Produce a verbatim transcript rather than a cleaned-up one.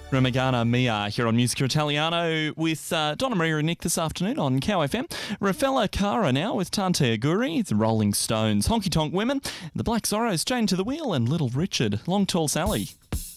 Ramagana Mia here on Musica Italiano with uh, Donna Maria and Nick this afternoon on Cow F M. Rafaela Cara now with Tante Aguri, the Rolling Stones, Honky Tonk Women, the Black Zorros, Jane to the Wheel and Little Richard, Long Tall Sally.